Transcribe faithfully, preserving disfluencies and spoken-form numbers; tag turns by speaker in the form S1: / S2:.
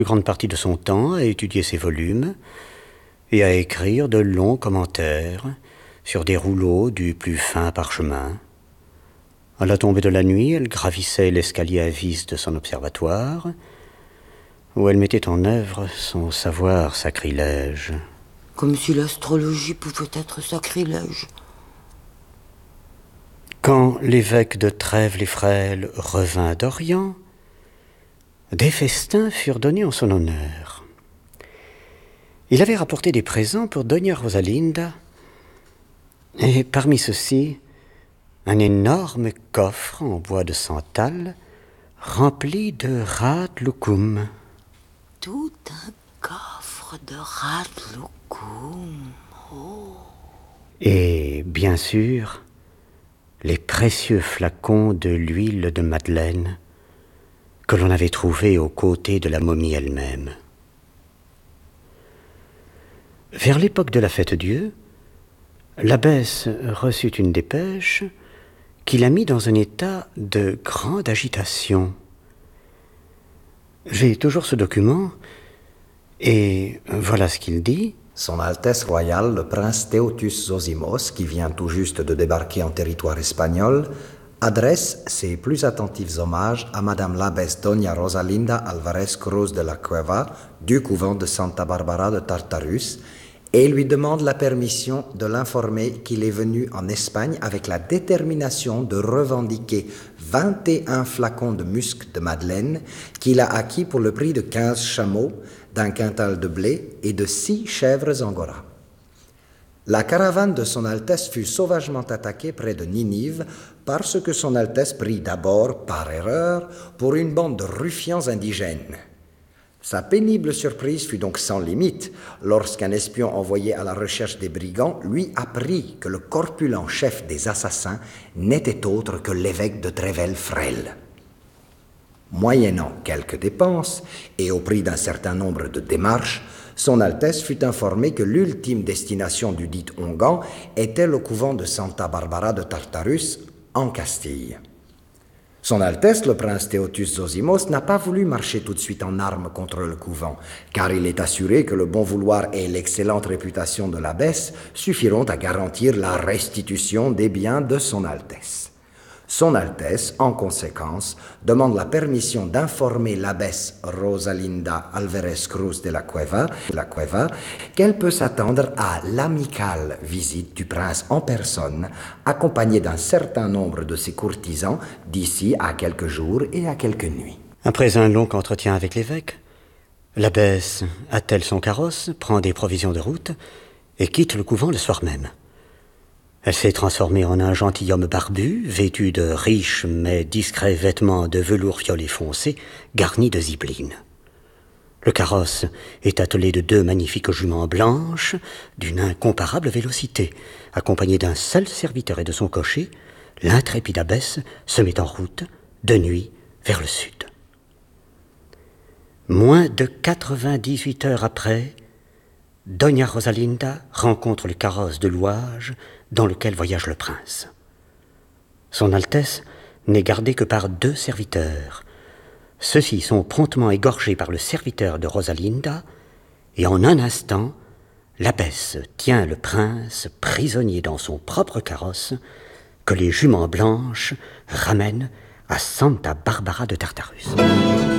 S1: Une grande partie de son temps à étudier ses volumes et à écrire de longs commentaires sur des rouleaux du plus fin parchemin. À la tombée de la nuit, elle gravissait l'escalier à vis de son observatoire, où elle mettait en œuvre son savoir sacrilège.
S2: Comme si l'astrologie pouvait être sacrilège.
S1: Quand l'évêque de Trèves-les-Frêles revint d'Orient, des festins furent donnés en son honneur. Il avait rapporté des présents pour Doña Rosalinda, et parmi ceux-ci, un énorme coffre en bois de santal rempli de ratloukoum.
S2: Tout un coffre de ratloukoum. Oh.
S1: Et, bien sûr, les précieux flacons de l'huile de Madeleine que l'on avait trouvés aux côtés de la momie elle-même. Vers l'époque de la Fête-Dieu, l'abbesse reçut une dépêche qui la mit dans un état de grande agitation. J'ai toujours ce document, et voilà ce qu'il dit.
S3: Son Altesse royale, le prince Théotus Zosimos, qui vient tout juste de débarquer en territoire espagnol, adresse ses plus attentifs hommages à Madame l'abbesse Doña Rosalinda Alvarez Cruz de la Cueva du couvent de Santa Barbara de Tartarus et lui demande la permission de l'informer qu'il est venu en Espagne avec la détermination de revendiquer vingt et un flacons de musc de Madeleine qu'il a acquis pour le prix de quinze chameaux, d'un quintal de blé et de six chèvres angora. La caravane de son Altesse fut sauvagement attaquée près de Ninive parce que son Altesse prit d'abord, par erreur, pour une bande de ruffians indigènes. Sa pénible surprise fut donc sans limite lorsqu'un espion envoyé à la recherche des brigands lui apprit que le corpulent chef des assassins n'était autre que l'évêque de Trèves-les-Frêles. Moyennant quelques dépenses et au prix d'un certain nombre de démarches, son Altesse fut informée que l'ultime destination du dit Onguent était le couvent de Santa Barbara de Tartarus, en Castille. Son Altesse, le prince Théotus Zosimos, n'a pas voulu marcher tout de suite en armes contre le couvent, car il est assuré que le bon vouloir et l'excellente réputation de l'abbesse suffiront à garantir la restitution des biens de son Altesse. Son Altesse, en conséquence, demande la permission d'informer l'abbesse Rosalinda Alvarez Cruz de la Cueva, la Cueva qu'elle peut s'attendre à l'amicale visite du prince en personne, accompagné d'un certain nombre de ses courtisans d'ici à quelques jours et à quelques nuits.
S1: Après un long entretien avec l'évêque, l'abbesse attelle son carrosse, prend des provisions de route et quitte le couvent le soir même. Elle s'est transformée en un gentilhomme barbu, vêtu de riches mais discrets vêtements de velours violet foncé, garnis de zibelines. Le carrosse est attelé de deux magnifiques juments blanches, d'une incomparable vélocité. Accompagné d'un seul serviteur et de son cocher, l'intrépide abbesse se met en route, de nuit, vers le sud. Moins de quatre-vingt-dix-huit heures après, Doña Rosalinda rencontre le carrosse de louage dans lequel voyage le prince. Son Altesse n'est gardée que par deux serviteurs. Ceux-ci sont promptement égorgés par le serviteur de Rosalinda, et en un instant, l'abbesse tient le prince prisonnier dans son propre carrosse que les juments blanches ramènent à Santa Barbara de Tartarus.